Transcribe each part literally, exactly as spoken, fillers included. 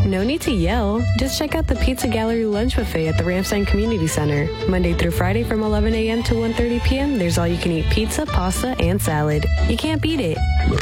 No need to yell. Just check out the Pizza Gallery Lunch Buffet at the Ramstein Community Center. Monday through Friday from eleven a.m. to one thirty p.m., there's all-you-can-eat pizza, pasta, and salad. You can't beat it.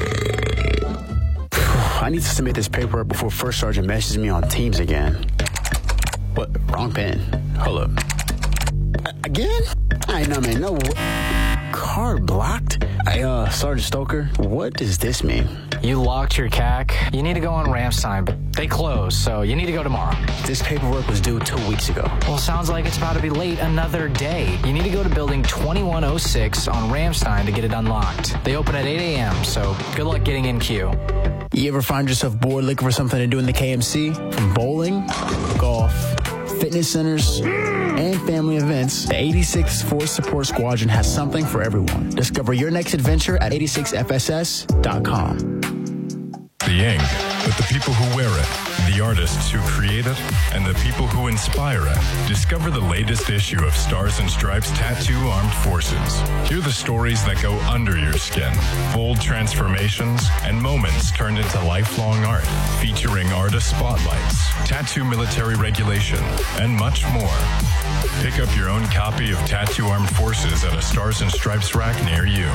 I need to submit this paperwork before First Sergeant messages me on Teams again. What? Wrong pen. Hold up. A- again? I know, man. No. Card blocked? Hey, uh, Sergeant Stoker, what does this mean? You locked your C A C. You need to go on Ramstein, but they close, so you need to go tomorrow. This paperwork was due two weeks ago. Well, sounds like it's about to be late another day. You need to go to building twenty-one oh six on Ramstein to get it unlocked. They open at eight a.m., so good luck getting in queue. You ever find yourself bored looking for something to do in the K M C? From bowling, golf, fitness centers, and family events, the eighty-sixth Force Support Squadron has something for everyone. Discover your next adventure at eighty-six F S S dot com. The ink, but the people who wear it, the artists who create it, and the people who inspire it. Discover the latest issue of Stars and Stripes Tattoo Armed Forces. Hear the stories that go under your skin, bold transformations, and moments turned into lifelong art, featuring artist spotlights, tattoo military regulation, and much more. Pick up your own copy of Tattoo Armed Forces at a Stars and Stripes rack near you.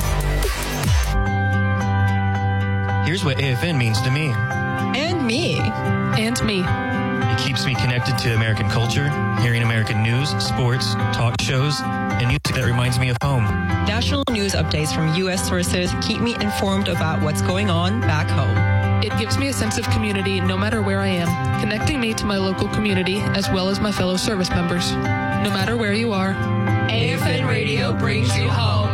Here's what A F N means to me. And me. And me. It keeps me connected to American culture, hearing American news, sports, talk shows, and music that reminds me of home. National news updates from U S sources keep me informed about what's going on back home. It gives me a sense of community no matter where I am, connecting me to my local community as well as my fellow service members. No matter where you are, A F N Radio brings you home.